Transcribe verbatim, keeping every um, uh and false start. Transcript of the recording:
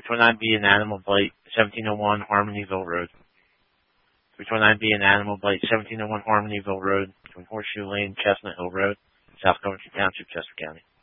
twenty-nine B and Animal Blight, seventeen oh one Harmonyville Road. three twenty-nine B and Animal Blight, seventeen oh one Harmonyville Road, between Horseshoe Lane, Chestnut Hill Road, South Coventry Township, Chester County.